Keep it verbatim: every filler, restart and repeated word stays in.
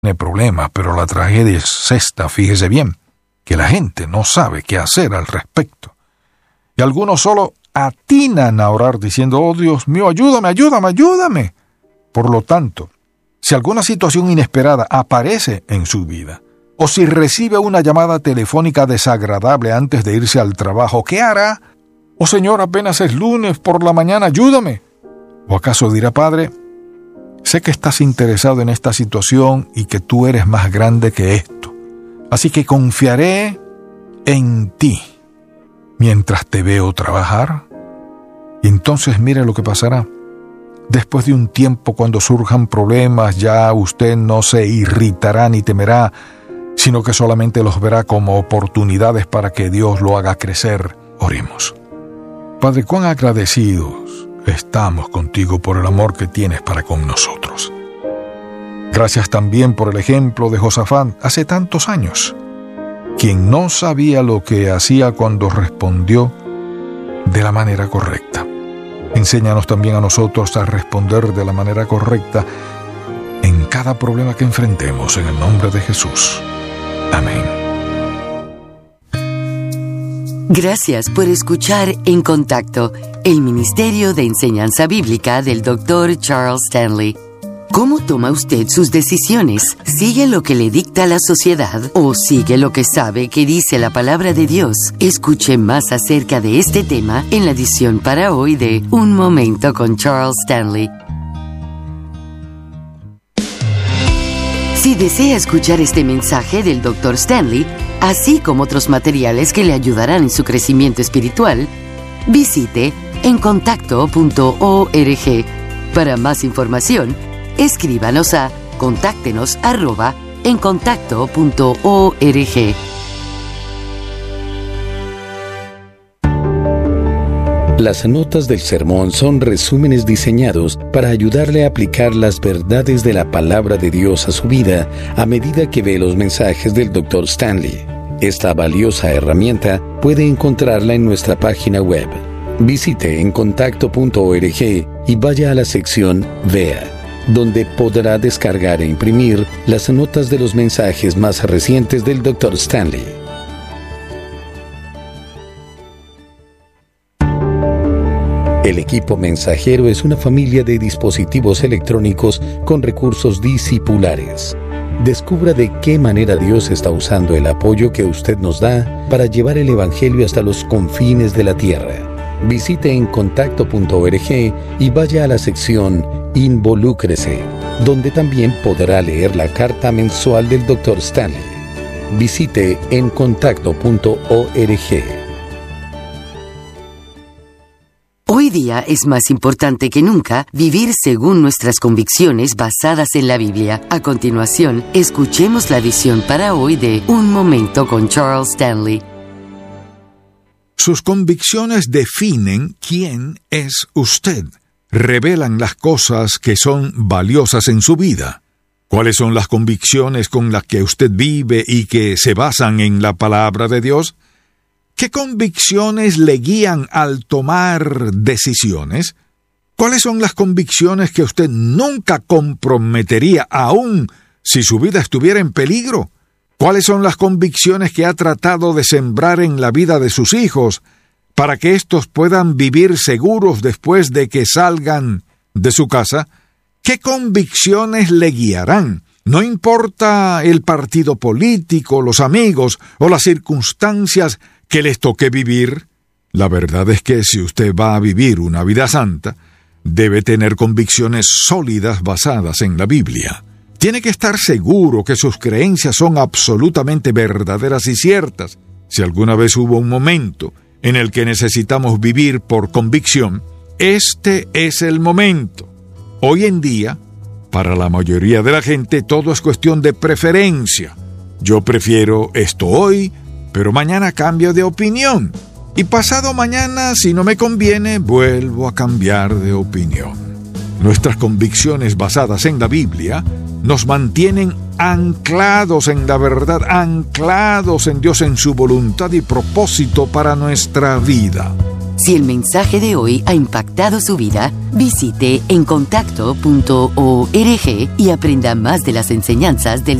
tiene problemas, pero la tragedia es esta, fíjese bien, que la gente no sabe qué hacer al respecto. Y algunos solo atinan a orar diciendo, oh Dios mío, ayúdame, ayúdame, ayúdame. Por lo tanto, si alguna situación inesperada aparece en su vida, o si recibe una llamada telefónica desagradable antes de irse al trabajo, ¿qué hará? Oh Señor, apenas es lunes por la mañana, ayúdame. ¿O acaso dirá, Padre, sé que estás interesado en esta situación y que tú eres más grande que esto, así que confiaré en ti mientras te veo trabajar? Y entonces mire lo que pasará. Después de un tiempo, cuando surjan problemas, ya usted no se irritará ni temerá, sino que solamente los verá como oportunidades para que Dios lo haga crecer. Oremos. Padre, cuán agradecidos estamos contigo por el amor que tienes para con nosotros. Gracias también por el ejemplo de Josafat hace tantos años, quien no sabía lo que hacía cuando respondió de la manera correcta. Enséñanos también a nosotros a responder de la manera correcta en cada problema que enfrentemos, en el nombre de Jesús. Amén. Gracias por escuchar En Contacto, el Ministerio de Enseñanza Bíblica del doctor Charles Stanley. ¿Cómo toma usted sus decisiones? ¿Sigue lo que le dicta la sociedad o sigue lo que sabe que dice la palabra de Dios? Escuche más acerca de este tema en la edición para hoy de Un Momento con Charles Stanley. Si desea escuchar este mensaje del doctor Stanley, así como otros materiales que le ayudarán en su crecimiento espiritual, visite en contacto punto org. Para más información, escríbanos a contáctenos arroba en contacto punto org. Las notas del sermón son resúmenes diseñados para ayudarle a aplicar las verdades de la palabra de Dios a su vida a medida que ve los mensajes del doctor Stanley. Esta valiosa herramienta puede encontrarla en nuestra página web. Visite en contacto punto org y vaya a la sección Vea, donde podrá descargar e imprimir las notas de los mensajes más recientes del doctor Stanley. El equipo mensajero es una familia de dispositivos electrónicos con recursos discipulares. Descubra de qué manera Dios está usando el apoyo que usted nos da para llevar el Evangelio hasta los confines de la tierra. Visite en contacto punto org y vaya a la sección Involúcrese, donde también podrá leer la carta mensual del doctor Stanley. Visite en contacto punto org. Hoy día es más importante que nunca vivir según nuestras convicciones basadas en la Biblia. A continuación, escuchemos la edición para hoy de Un Momento con Charles Stanley. Sus convicciones definen quién es usted. Revelan las cosas que son valiosas en su vida. ¿Cuáles son las convicciones con las que usted vive y que se basan en la palabra de Dios? ¿Qué convicciones le guían al tomar decisiones? ¿Cuáles son las convicciones que usted nunca comprometería aún si su vida estuviera en peligro? ¿Cuáles son las convicciones que ha tratado de sembrar en la vida de sus hijos para que éstos puedan vivir seguros después de que salgan de su casa? ¿Qué convicciones le guiarán? No importa el partido político, los amigos o las circunstancias que les toque vivir. La verdad es que si usted va a vivir una vida santa, debe tener convicciones sólidas basadas en la Biblia. Tiene que estar seguro que sus creencias son absolutamente verdaderas y ciertas. Si alguna vez hubo un momento en el que necesitamos vivir por convicción, este es el momento. Hoy en día, para la mayoría de la gente, todo es cuestión de preferencia. Yo prefiero esto hoy, pero mañana cambio de opinión. Y pasado mañana, si no me conviene, vuelvo a cambiar de opinión. Nuestras convicciones basadas en la Biblia nos mantienen anclados en la verdad, anclados en Dios, en su voluntad y propósito para nuestra vida. Si el mensaje de hoy ha impactado su vida, visite encontacto punto org y aprenda más de las enseñanzas del